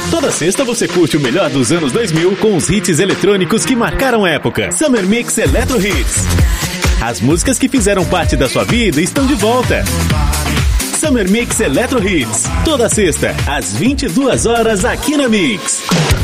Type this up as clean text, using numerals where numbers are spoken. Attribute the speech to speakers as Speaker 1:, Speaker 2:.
Speaker 1: Toda sexta você curte o melhor dos anos 2000 com os hits eletrônicos que marcaram a época. Summer Mix Electro Hits. As músicas que fizeram parte da sua vida estão de volta. Summer Mix Electro Hits. Toda sexta, às 22 horas aqui na Mix.